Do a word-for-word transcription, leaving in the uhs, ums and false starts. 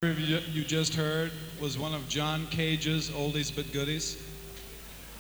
You you just heard was one of John Cage's oldies but goodies.